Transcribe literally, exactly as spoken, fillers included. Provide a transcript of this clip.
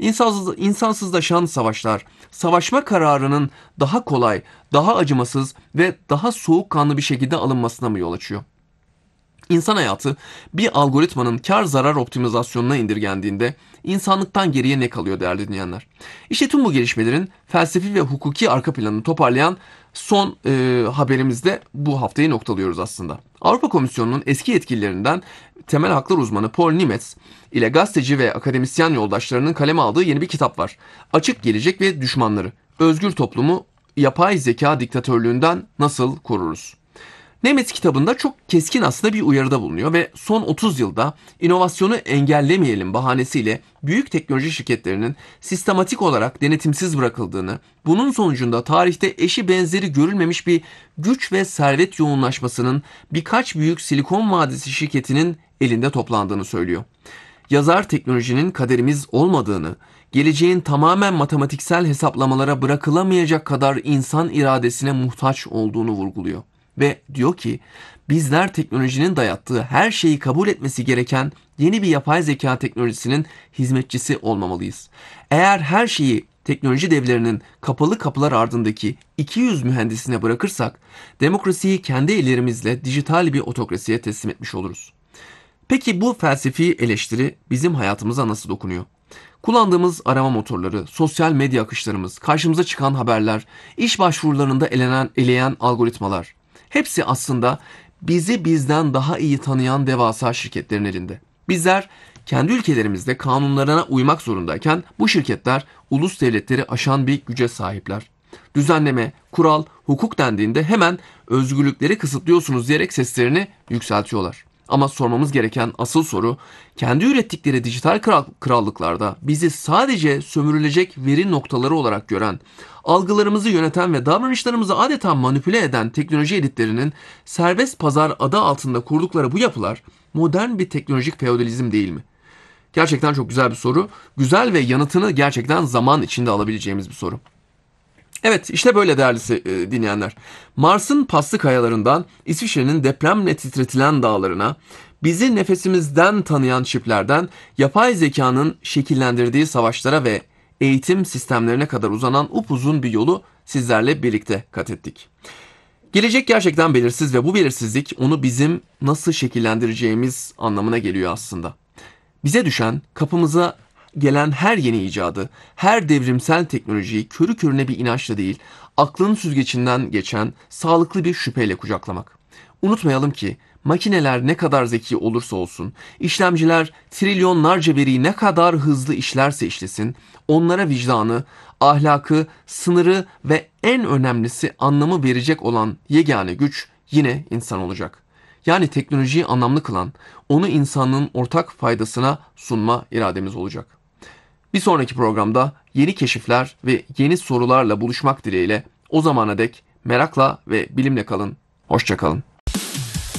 İnsansız, insansızlaşan savaşlar, savaşma kararının daha kolay, daha acımasız ve daha soğukkanlı bir şekilde alınmasına mı yol açıyor? İnsan hayatı bir algoritmanın kar zarar optimizasyonuna indirgendiğinde insanlıktan geriye ne kalıyor değerli dinleyenler? İşte tüm bu gelişmelerin felsefi ve hukuki arka planını toparlayan son e, haberimizde bu haftayı noktalıyoruz aslında. Avrupa Komisyonu'nun eski yetkililerinden temel haklar uzmanı Paul Nimetz ile gazeteci ve akademisyen yoldaşlarının kaleme aldığı yeni bir kitap var. Açık Gelecek ve Düşmanları. Özgür toplumu yapay zeka diktatörlüğünden nasıl koruruz? Nemet kitabında çok keskin aslında bir uyarıda bulunuyor ve son otuz yılda inovasyonu engellemeyelim bahanesiyle büyük teknoloji şirketlerinin sistematik olarak denetimsiz bırakıldığını, bunun sonucunda tarihte eşi benzeri görülmemiş bir güç ve servet yoğunlaşmasının birkaç büyük Silikon Vadisi şirketinin elinde toplandığını söylüyor. Yazar teknolojinin kaderimiz olmadığını, geleceğin tamamen matematiksel hesaplamalara bırakılamayacak kadar insan iradesine muhtaç olduğunu vurguluyor. Ve diyor ki bizler teknolojinin dayattığı her şeyi kabul etmesi gereken yeni bir yapay zeka teknolojisinin hizmetçisi olmamalıyız. Eğer her şeyi teknoloji devlerinin kapalı kapılar ardındaki iki yüz mühendisine bırakırsak demokrasiyi kendi ellerimizle dijital bir otokrasiye teslim etmiş oluruz. Peki bu felsefi eleştiri bizim hayatımıza nasıl dokunuyor? Kullandığımız arama motorları, sosyal medya akışlarımız, karşımıza çıkan haberler, iş başvurularında elenen, eleyen algoritmalar, hepsi aslında bizi bizden daha iyi tanıyan devasa şirketlerin elinde. Bizler kendi ülkelerimizde kanunlarına uymak zorundayken bu şirketler ulus devletleri aşan bir güce sahipler. Düzenleme, kural, hukuk dendiğinde hemen özgürlükleri kısıtlıyorsunuz diyerek seslerini yükseltiyorlar. Ama sormamız gereken asıl soru, kendi ürettikleri dijital kral, krallıklarda bizi sadece sömürülecek veri noktaları olarak gören, algılarımızı yöneten ve davranışlarımızı adeta manipüle eden teknoloji elitlerinin serbest pazar adı altında kurdukları bu yapılar modern bir teknolojik feodalizm değil mi? Gerçekten çok güzel bir soru. Güzel ve yanıtını gerçekten zaman içinde alabileceğimiz bir soru. Evet, işte böyle değerli e, dinleyenler. Mars'ın paslı kayalarından İsviçre'nin depremle titretilen dağlarına, bizi nefesimizden tanıyan çiplerden yapay zekanın şekillendirdiği savaşlara ve eğitim sistemlerine kadar uzanan upuzun bir yolu sizlerle birlikte kat ettik. Gelecek gerçekten belirsiz ve bu belirsizlik onu bizim nasıl şekillendireceğimiz anlamına geliyor aslında. Bize düşen kapımıza gelen her yeni icadı, her devrimsel teknolojiyi körü körüne bir inançla değil, aklın süzgecinden geçen sağlıklı bir şüpheyle kucaklamak. Unutmayalım ki makineler ne kadar zeki olursa olsun, işlemciler trilyonlarca veriyi ne kadar hızlı işlerse işlesin, onlara vicdanı, ahlakı, sınırı ve en önemlisi anlamı verecek olan yegane güç yine insan olacak. Yani teknolojiyi anlamlı kılan, onu insanlığın ortak faydasına sunma irademiz olacak. Bir sonraki programda yeni keşifler ve yeni sorularla buluşmak dileğiyle o zamana dek merakla ve bilimle kalın. Hoşça kalın.